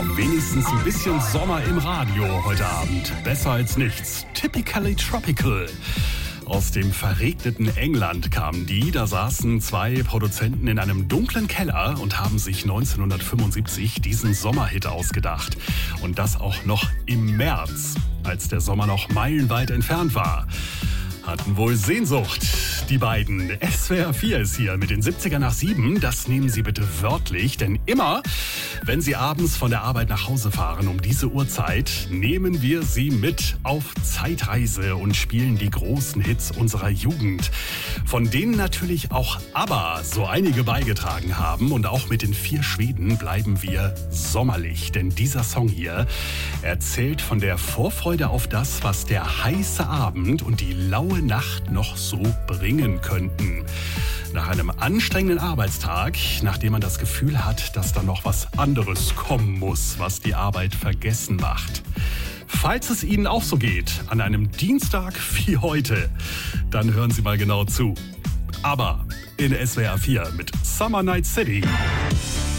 Wenigstens ein bisschen Sommer im Radio heute Abend. Besser als nichts. Typically Tropical. Aus dem verregneten England kamen die. Da saßen zwei Produzenten in einem dunklen Keller und haben sich 1975 diesen Sommerhit ausgedacht. Und das auch noch im März, als der Sommer noch meilenweit entfernt war. Hatten wohl Sehnsucht, die beiden. SWR 4 ist hier mit den 70er nach 7. Das nehmen Sie bitte wörtlich, denn immer, wenn Sie abends von der Arbeit nach Hause fahren um diese Uhrzeit, nehmen wir Sie mit auf Zeitreise und spielen die großen Hits unserer Jugend. Von denen natürlich auch ABBA so einige beigetragen haben. Und auch mit den 4 Schweden bleiben wir sommerlich. Denn dieser Song hier erzählt von der Vorfreude auf das, was der heiße Abend und die laue Nacht noch so bringen könnten. Nach einem anstrengenden Arbeitstag, nachdem man das Gefühl hat, dass da noch was anderes kommen muss, was die Arbeit vergessen macht. Falls es Ihnen auch so geht, an einem Dienstag wie heute, dann hören Sie mal genau zu. Aber in SWR 4 mit Summer Night City.